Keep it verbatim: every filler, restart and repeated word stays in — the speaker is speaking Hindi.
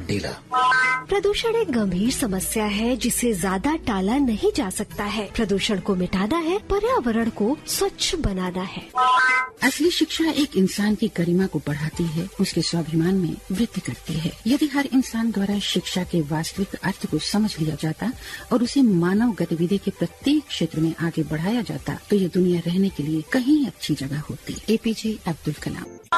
ढीला। प्रदूषण एक गंभीर समस्या है जिसे ज्यादा टाला नहीं जा सकता है। प्रदूषण को मिटाना है, पर्यावरण को स्वच्छ बनाना है। असली शिक्षा एक इंसान की गरिमा को बढ़ाती है, उसके स्वाभिमान में वृद्धि करती है। यदि हर इंसान द्वारा शिक्षा के वास्तविक अर्थ को समझ लिया जाता और उसे मानव गतिविधि के प्रत्येक क्षेत्र में आगे बढ़ाया जाता तो ये दुनिया रहने के लिए कहीं अच्छी जगह होती। A P J Abdul Kalam.